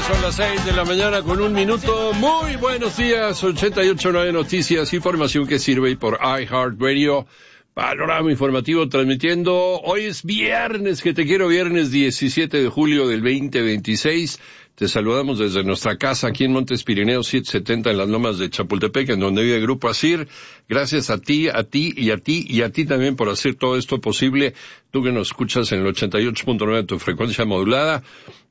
Son las 6 de la mañana con 1 minuto. Muy buenos días, 88.9 Noticias, información que sirve por iHeartRadio. Panorama informativo transmitiendo. Hoy es viernes, que te quiero, viernes 17 de julio del 2026. Te saludamos desde nuestra casa aquí en Montes Pirineos 770 en las Lomas de Chapultepec, en donde vive el Grupo ASIR. Gracias a ti también por hacer todo esto posible. Tú que nos escuchas en el 88.9 de tu frecuencia modulada,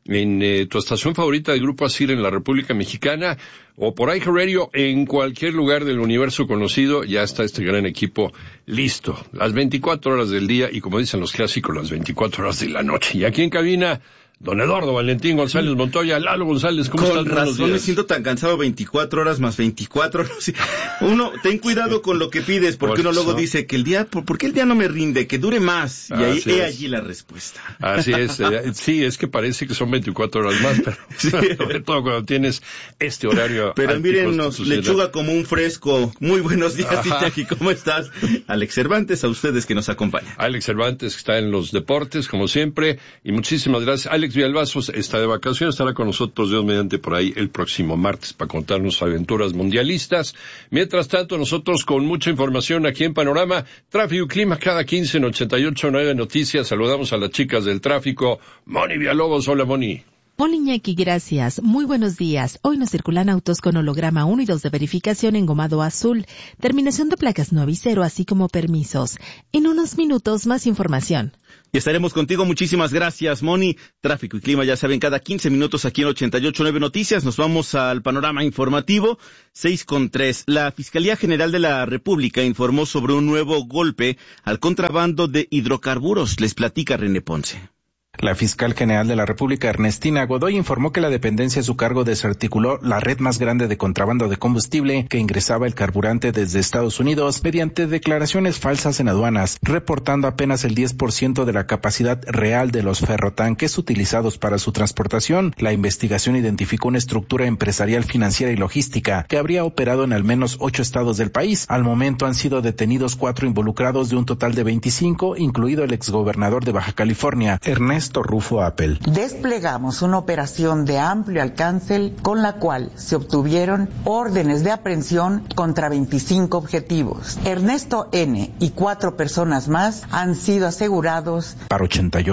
en tu estación favorita del Grupo ASIR en la República Mexicana, o por iHeartRadio en cualquier lugar del universo conocido. Ya está este gran equipo listo, las 24 horas del día y, como dicen los clásicos, las 24 horas de la noche. Y aquí en cabina, don Eduardo Valentín González Montoya. Lalo González, ¿cómo estás? Con razón me siento tan cansado, 24 horas más 24. Uno, ten cuidado con lo que pides, porque uno luego dice que el día, ¿por qué el día no me rinde? Que dure más. Y ahí he allí la respuesta. Así es, sí, es que parece que son 24 horas más, pero sí, sobre todo cuando tienes este horario. Pero mírennos, lechuga como un fresco. Muy buenos días, Iñaki, ¿cómo estás? Alex Cervantes, a ustedes que nos acompañan. Alex Cervantes, que está en los deportes, como siempre, y muchísimas gracias. Alex Villalbazos está de vacaciones, estará con nosotros Dios mediante por ahí el próximo martes para contarnos aventuras mundialistas. Mientras tanto, nosotros con mucha información aquí en Panorama, tráfico y clima cada 15 en 88.9 Noticias. Saludamos a las chicas del tráfico. Moni Villalobos, hola Moni. Hola Iñaki, gracias. Muy buenos días. Hoy nos circulan autos con holograma 1 y 2 de verificación engomado azul, terminación de placas 9 y 0, así como permisos. En unos minutos más información. Y estaremos contigo. Muchísimas gracias, Moni. Tráfico y clima, ya saben, cada 15 minutos aquí en 88.9 Noticias. Nos vamos al panorama informativo. 6:03. La Fiscalía General de la República informó sobre un nuevo golpe al contrabando de hidrocarburos. Les platica René Ponce. La fiscal general de la República, Ernestina Godoy, informó que la dependencia a su cargo desarticuló la red más grande de contrabando de combustible que ingresaba el carburante desde Estados Unidos mediante declaraciones falsas en aduanas, reportando apenas el 10% de la capacidad real de los ferrotanques utilizados para su transportación. La investigación identificó una estructura empresarial, financiera y logística que habría operado en al menos 8 estados del país. Al momento han sido detenidos 4 involucrados de un total de 25, incluido el exgobernador de Baja California, Ernesto Rufo Appel. Desplegamos una operación de amplio alcance con la cual se obtuvieron órdenes de aprehensión contra 25 objetivos. Ernesto N. y 4 personas más han sido asegurados. Para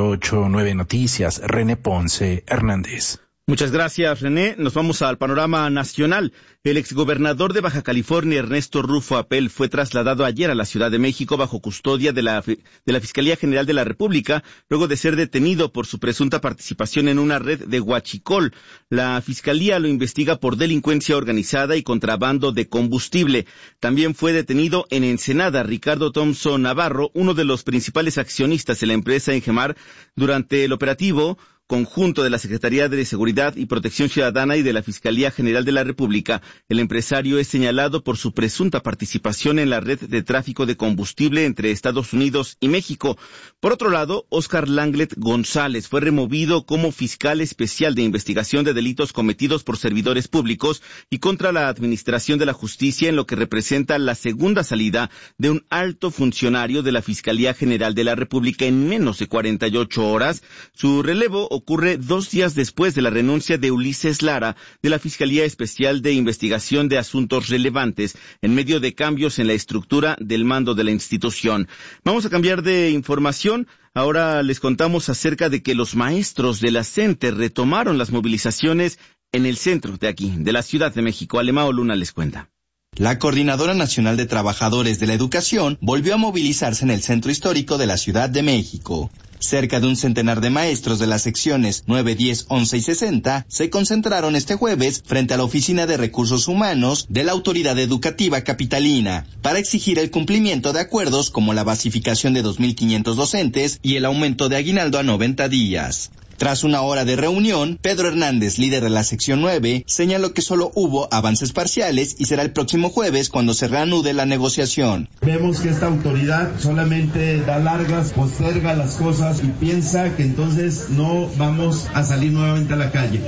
88.9 Noticias, René Ponce Hernández. Muchas gracias, René. Nos vamos al panorama nacional. El exgobernador de Baja California, Ernesto Rufo Appel, fue trasladado ayer a la Ciudad de México bajo custodia de la Fiscalía General de la República, luego de ser detenido por su presunta participación en una red de huachicol. La Fiscalía lo investiga por delincuencia organizada y contrabando de combustible. También fue detenido en Ensenada Ricardo Thompson Navarro, uno de los principales accionistas de la empresa Engemar, durante el operativo conjunto de la Secretaría de Seguridad y Protección Ciudadana y de la Fiscalía General de la República. El empresario es señalado por su presunta participación en la red de tráfico de combustible entre Estados Unidos y México. Por otro lado, Óscar Langlet González fue removido como fiscal especial de investigación de delitos cometidos por servidores públicos y contra la Administración de la Justicia, en lo que representa la segunda salida de un alto funcionario de la Fiscalía General de la República en menos de 48 horas. Su relevo ocurre 2 días después de la renuncia de Ulises Lara de la Fiscalía Especial de Investigación de Asuntos Relevantes, en medio de cambios en la estructura del mando de la institución. Vamos a cambiar de información. Ahora les contamos acerca de que los maestros de la CENTE retomaron las movilizaciones en el centro de aquí, de la Ciudad de México. Alemao Luna les cuenta. La Coordinadora Nacional de Trabajadores de la Educación volvió a movilizarse en el centro histórico de la Ciudad de México. Cerca de un centenar de maestros de las secciones 9, 10, 11 y 60 se concentraron este jueves frente a la Oficina de Recursos Humanos de la Autoridad Educativa Capitalina para exigir el cumplimiento de acuerdos como la basificación de 2.500 docentes y el aumento de aguinaldo a 90 días. Tras una hora de reunión, Pedro Hernández, líder de la sección 9, señaló que solo hubo avances parciales y será el próximo jueves cuando se reanude la negociación. Vemos que esta autoridad solamente da largas, posterga las cosas y piensa que entonces no vamos a salir nuevamente a la calle.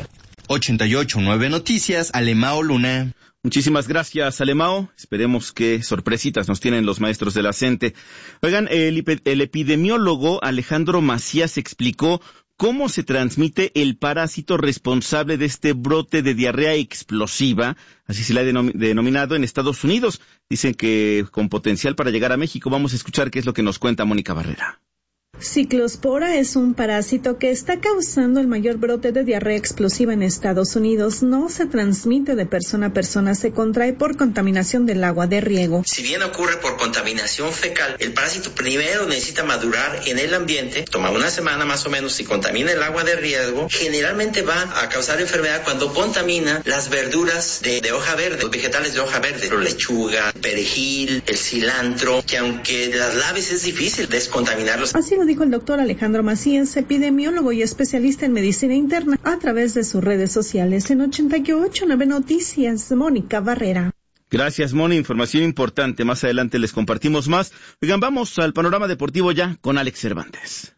88.9 Noticias, Alemao Luna. Muchísimas gracias, Alemao. Esperemos que sorpresitas nos tienen los maestros de la CENTE. Oigan, el epidemiólogo Alejandro Macías explicó cómo se transmite el parásito responsable de este brote de diarrea explosiva, así se le ha denominado en Estados Unidos. Dicen que con potencial para llegar a México. Vamos a escuchar qué es lo que nos cuenta Mónica Barrera. Ciclospora es un parásito que está causando el mayor brote de diarrea explosiva en Estados Unidos. No se transmite de persona a persona, se contrae por contaminación del agua de riego. Si bien ocurre por contaminación fecal, el parásito primero necesita madurar en el ambiente, toma una semana más o menos. Si contamina el agua de riego, generalmente va a causar enfermedad cuando contamina las verduras de hoja verde, los vegetales de hoja verde, la lechuga, el perejil, el cilantro, que aunque las laves es difícil descontaminarlos. Así lo dijo el doctor Alejandro Macías, epidemiólogo y especialista en medicina interna, a través de sus redes sociales. En 88.9 Noticias, Mónica Barrera. Gracias, Moni. Información importante. Más adelante les compartimos más. Oigan, vamos al panorama deportivo ya con Alex Cervantes.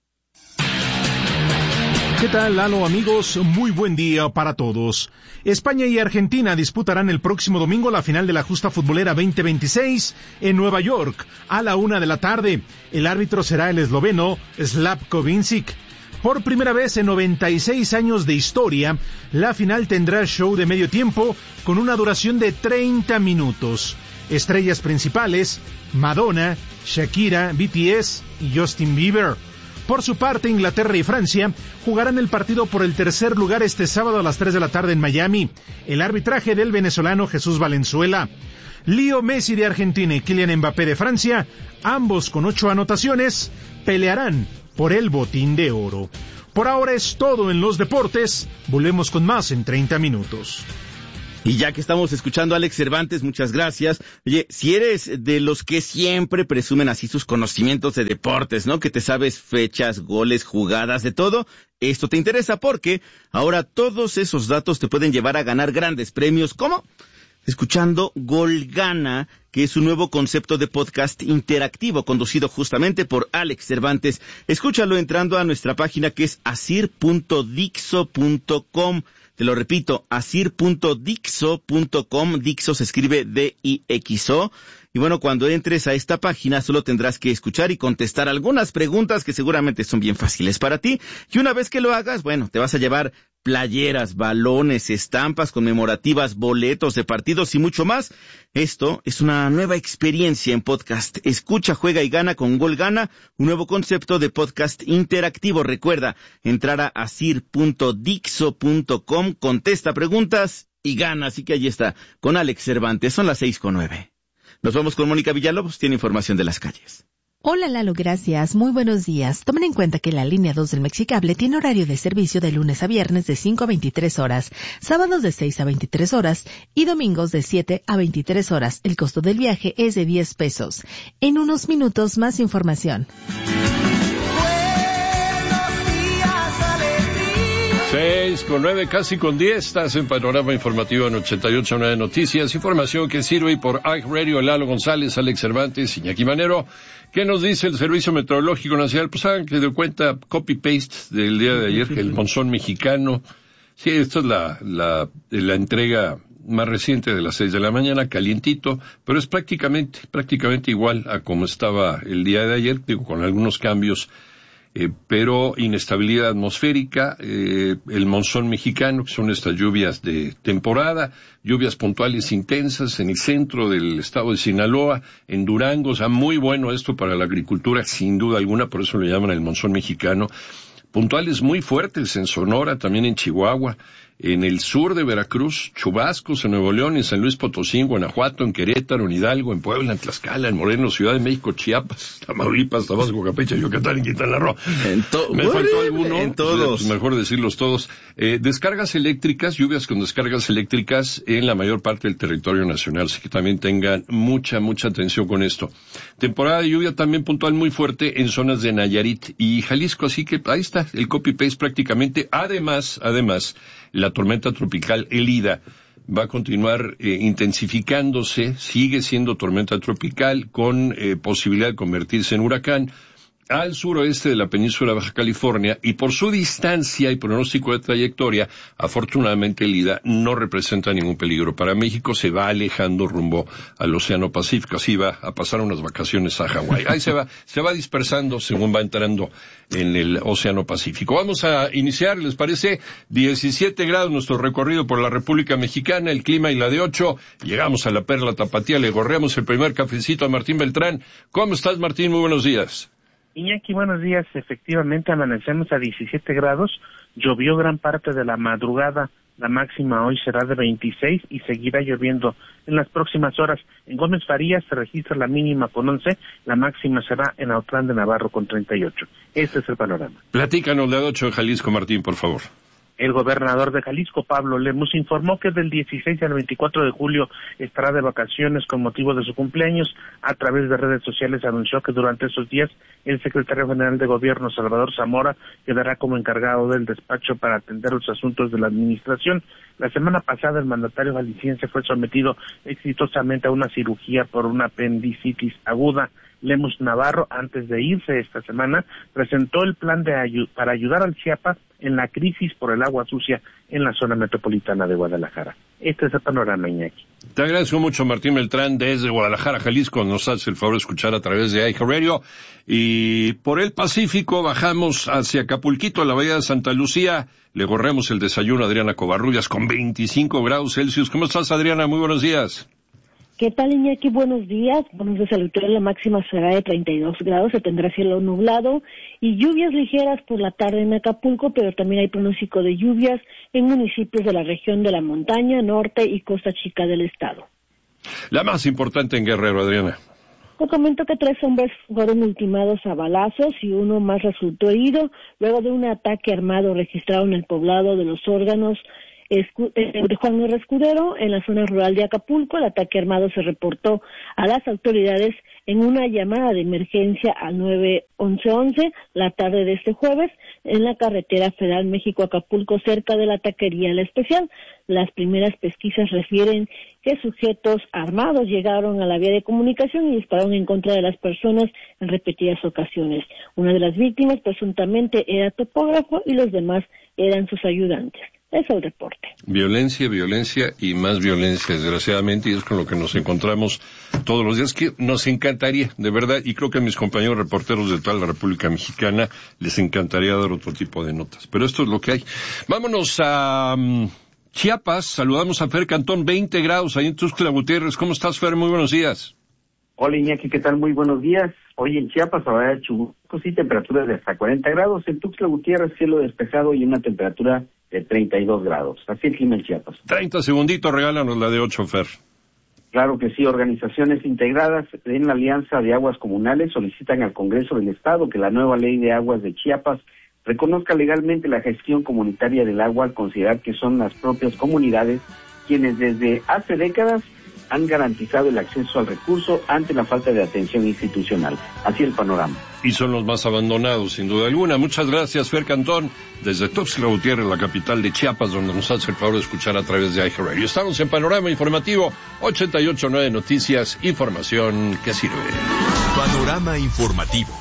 ¿Qué tal, Lalo, amigos? Muy buen día para todos. España y Argentina disputarán el próximo domingo la final de la Justa Futbolera 2026 en Nueva York a la 1:00 p.m. El árbitro será el esloveno Slavko Vincic. Por primera vez en 96 años de historia, la final tendrá show de medio tiempo con una duración de 30 minutos. Estrellas principales: Madonna, Shakira, BTS y Justin Bieber. Por su parte, Inglaterra y Francia jugarán el partido por el tercer lugar este sábado a las 3:00 p.m. en Miami. El arbitraje del venezolano Jesús Valenzuela. Leo Messi de Argentina y Kylian Mbappé de Francia, ambos con 8 anotaciones, pelearán por el botín de oro. Por ahora es todo en los deportes. Volvemos con más en 30 minutos. Y ya que estamos escuchando a Alex Cervantes, muchas gracias. Oye, si eres de los que siempre presumen así sus conocimientos de deportes, ¿no? Que te sabes fechas, goles, jugadas, de todo, esto te interesa porque ahora todos esos datos te pueden llevar a ganar grandes premios. ¿Cómo? Escuchando Gol Gana, que es un nuevo concepto de podcast interactivo conducido justamente por Alex Cervantes. Escúchalo entrando a nuestra página que es asir.dixo.com. Te lo repito, asir.dixo.com. Dixo se escribe D-I-X-O. Y bueno, cuando entres a esta página solo tendrás que escuchar y contestar algunas preguntas que seguramente son bien fáciles para ti. Y una vez que lo hagas, bueno, te vas a llevar playeras, balones, estampas conmemorativas, boletos de partidos y mucho más. Esto es una nueva experiencia en podcast. Escucha, juega y gana con Gol Gana, un nuevo concepto de podcast interactivo. Recuerda, entrar a asir.dixo.com, contesta preguntas y gana. Así que ahí está, con Alex Cervantes. Son las 6:09. Nos vamos con Mónica Villalobos, tiene información de las calles. Hola Lalo, gracias. Muy buenos días. Tomen en cuenta que la línea 2 del Mexicable tiene horario de servicio de lunes a viernes de 5 a 23 horas, sábados de 6 a 23 horas y domingos de 7 a 23 horas. El costo del viaje es de 10 pesos. En unos minutos más información. 6:09, casi con 10, estás en Panorama Informativo en 88.9 Noticias, información que sirve por iHeartRadio. Lalo González, Alex Cervantes, Iñaki Manero. ¿Qué nos dice el Servicio Meteorológico Nacional? Pues hagan que de cuenta copy-paste del día de ayer, que el monzón mexicano. Sí, esta es la entrega más reciente de las 6 de la mañana, calientito, pero es prácticamente igual a como estaba el día de ayer, digo, con algunos cambios. Pero inestabilidad atmosférica, el monzón mexicano, que son estas lluvias de temporada, lluvias puntuales intensas en el centro del estado de Sinaloa, en Durango. O sea, muy bueno esto para la agricultura, sin duda alguna, por eso le llaman el monzón mexicano. Puntuales muy fuertes en Sonora, también en Chihuahua, en el sur de Veracruz, chubascos en Nuevo León, en San Luis Potosí, en Guanajuato, en Querétaro, en Hidalgo, en Puebla, en Tlaxcala, en Morelos, Ciudad de México, Chiapas, Tamaulipas, Tabasco, Campeche, Yucatán y Quintana Roo. ¿Me faltó alguno? En todos. Pues mejor decirlos todos. Descargas eléctricas, lluvias con descargas eléctricas en la mayor parte del territorio nacional, así que también tengan mucha atención con esto. Temporada de lluvia también puntual muy fuerte en zonas de Nayarit y Jalisco, así que ahí está el copy-paste prácticamente. Además, la tormenta tropical Elida va a continuar intensificándose, sigue siendo tormenta tropical con posibilidad de convertirse en huracán. al suroeste de la península de Baja California, y por su distancia y pronóstico de trayectoria, afortunadamente el IDA no representa ningún peligro para México, se va alejando rumbo al Océano Pacífico, así va a pasar unas vacaciones a Hawái. Ahí se va dispersando según va entrando en el Océano Pacífico. Vamos a iniciar, ¿les parece? 17 grados nuestro recorrido por la República Mexicana, el clima y la de 8, llegamos a la Perla Tapatía, le gorreamos el primer cafecito a Martín Beltrán. ¿Cómo estás, Martín? Muy buenos días. Iñaki, buenos días. Efectivamente, amanecemos a 17 grados. Llovió gran parte de la madrugada. La máxima hoy será de 26 y seguirá lloviendo en las próximas horas. En Gómez Farías se registra la mínima con 11, la máxima será en Autlán de Navarro con 38. Este es el panorama. Platícanos de 8 de Jalisco, Martín, por favor. El gobernador de Jalisco, Pablo Lemus, informó que del 16 al 24 de julio estará de vacaciones con motivo de su cumpleaños. A través de redes sociales anunció que durante esos días el secretario general de Gobierno, Salvador Zamora, quedará como encargado del despacho para atender los asuntos de la administración. La semana pasada el mandatario jalisciense fue sometido exitosamente a una cirugía por una apendicitis aguda. Lemus Navarro, antes de irse esta semana, presentó el plan para ayudar al Chiapas en la crisis por el agua sucia en la zona metropolitana de Guadalajara. Este es el panorama, Iñaki. Te agradezco mucho, Martín Beltrán, desde Guadalajara, Jalisco. Nos hace el favor de escuchar a través de iHeartRadio. Y por el Pacífico bajamos hacia Acapulquito, la bahía de Santa Lucía. Le gorremos el desayuno a Adriana Covarrubias con 25 grados Celsius. ¿Cómo estás, Adriana? Muy buenos días. ¿Qué tal, Iñaki? Buenos días. Buenos días, auditorio. La máxima será de 32 grados, se tendrá cielo nublado y lluvias ligeras por la tarde en Acapulco, pero también hay pronóstico de lluvias en municipios de la región de la montaña, norte y costa chica del estado. La más importante en Guerrero, Adriana. Te comento que 3 hombres fueron ultimados a balazos y uno más resultó herido luego de un ataque armado registrado en el poblado de Los Órganos de Juan R. Escudero, en la zona rural de Acapulco. El ataque armado se reportó a las autoridades en una llamada de emergencia al 911 la tarde de este jueves en la carretera federal México-Acapulco, cerca de la taquería La Especial. Las primeras pesquisas refieren que sujetos armados llegaron a la vía de comunicación y dispararon en contra de las personas en repetidas ocasiones. Una de las víctimas presuntamente era topógrafo y los demás eran sus ayudantes. Es el reporte. Violencia, violencia y más violencia, desgraciadamente, y es con lo que nos encontramos todos los días, que nos encantaría, de verdad, y creo que a mis compañeros reporteros de toda la República Mexicana les encantaría dar otro tipo de notas, pero esto es lo que hay. Vámonos a Chiapas, saludamos a Fer Cantón, 20 grados ahí en Tuxtla Gutiérrez. ¿Cómo estás, Fer? Muy buenos días. Hola, Iñaki, ¿qué tal? Muy buenos días. Hoy en Chiapas habrá chubascos y temperaturas de hasta 40 grados. En Tuxtla Gutiérrez, cielo despejado y una temperatura de 32 grados. Así el clima en Chiapas. 30 segunditos, regálanos la de 8, Fer. Claro que sí. Organizaciones integradas en la Alianza de Aguas Comunales solicitan al Congreso del Estado que la nueva ley de aguas de Chiapas reconozca legalmente la gestión comunitaria del agua al considerar que son las propias comunidades quienes desde hace décadas han garantizado el acceso al recurso ante la falta de atención institucional. Así el panorama. Y son los más abandonados, sin duda alguna. Muchas gracias, Fer Cantón, desde Tuxtla Gutiérrez, la capital de Chiapas, donde nos hace el favor de escuchar a través de iHeartRadio. Estamos en Panorama Informativo 88.9 Noticias, información que sirve. Panorama Informativo.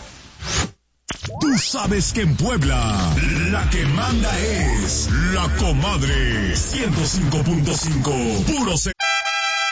Tú sabes que en Puebla la que manda es La Comadre 105.5, puro